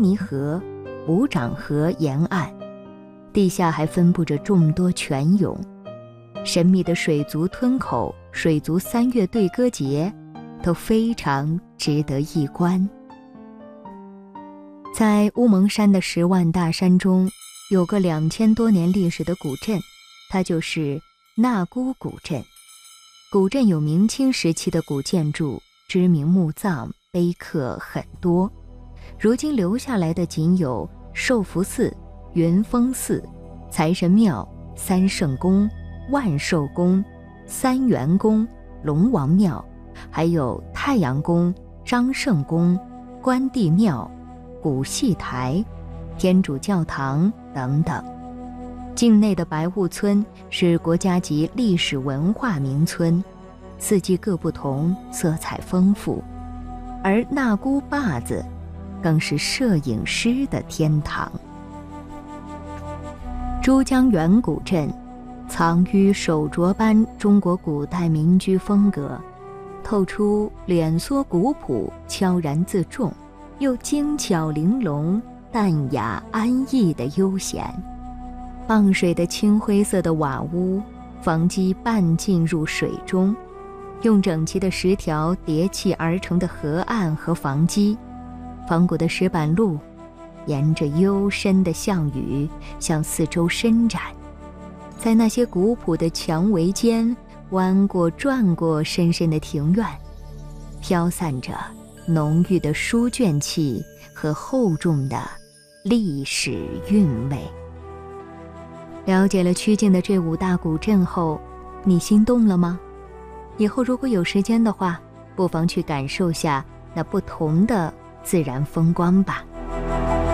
泥河、五掌河沿岸，地下还分布着众多泉涌。神秘的水族吞口、水族三月对歌节都非常值得一观。在乌蒙山的10万大山中，有个2000多年历史的古镇，它就是那孤古镇。古镇有明清时期的古建筑，知名墓葬碑刻很多，如今留下来的仅有寿福寺、云峰寺、财神庙、三圣宫、万寿宫、三元宫、龙王庙，还有太阳宫、张圣宫、关帝庙、古戏台、天主教堂等等。境内的白雾村是国家级历史文化名村，四季各不同，色彩丰富。而那孤坝子更是摄影师的天堂。珠江源古镇藏于手镯般中国古代民居风格，透出敛缩古朴、悄然自重，又精巧玲珑、淡雅安逸的悠闲。傍水的青灰色的瓦屋，房基半浸入水中，用整齐的石条叠砌而成的河岸和房基，仿古的石板路沿着幽深的巷宇向四周伸展，在那些古朴的墙围间弯过转过深深的庭院，飘散着浓郁的书卷气和厚重的历史韵味。了解了曲靖的这5大古镇后，你心动了吗？以后如果有时间的话，不妨去感受下那不同的自然风光吧。